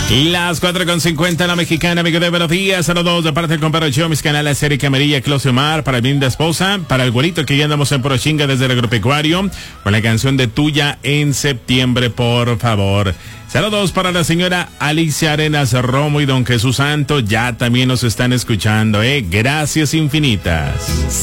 Las 4:50 la mexicana, amigo de buenos días, saludos de parte del compadre Show, mis canales Erika Amarilla, Closio Mar, para mi linda esposa, para el güerito que ya andamos en Porochinga desde el agropecuario, con la canción de Tuya en septiembre, por favor. Saludos para la señora Alicia Arenas Romo y don Jesús Santo, ya también nos están escuchando, Gracias infinitas.